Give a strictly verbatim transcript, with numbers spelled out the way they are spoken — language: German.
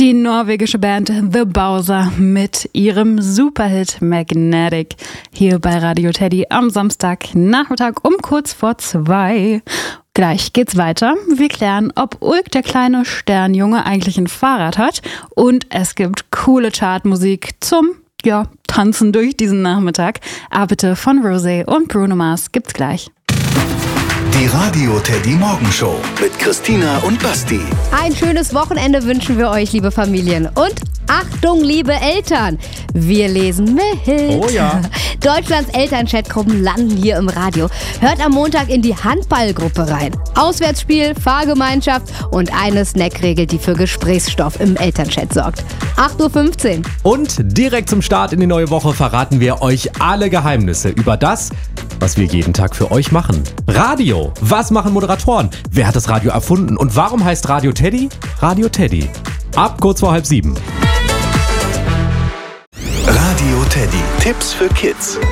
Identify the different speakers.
Speaker 1: Die norwegische Band The Bowser mit ihrem Superhit Magnetic hier bei Radio Teddy am Samstagnachmittag um kurz vor zwei. Gleich geht's weiter. Wir klären, ob Ulk, der kleine Sternjunge, eigentlich ein Fahrrad hat. Und es gibt coole Chartmusik zum, ja, Tanzen durch diesen Nachmittag. Arbeite von Rosé und Bruno Mars gibt's gleich.
Speaker 2: Die Radio Teddy Morgenshow mit Christina und Basti.
Speaker 3: Ein schönes Wochenende wünschen wir euch, liebe Familien. Und Achtung, liebe Eltern, wir lesen mit.
Speaker 4: Oh ja.
Speaker 3: Deutschlands Elternchatgruppen landen hier im Radio. Hört am Montag in die Handballgruppe rein. Auswärtsspiel, Fahrgemeinschaft und eine Snackregel, die für Gesprächsstoff im Elternchat sorgt. acht Uhr fünfzehn.
Speaker 4: Und direkt zum Start in die neue Woche verraten wir euch alle Geheimnisse über das, was wir jeden Tag für euch machen. Radio. Was machen Moderatoren? Wer hat das Radio erfunden? Und warum heißt Radio Teddy? Radio Teddy. Ab kurz vor halb sieben.
Speaker 2: Radio Teddy. Tipps für Kids.